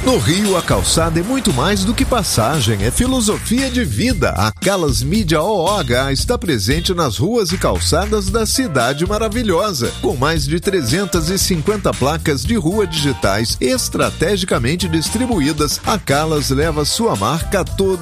No Rio, a calçada é muito mais do que passagem, é filosofia de vida. A Calas Mídia OOH está presente nas ruas e calçadas da cidade maravilhosa, com mais de 350 placas de rua digitais estrategicamente distribuídas. A Calas leva sua marca a todos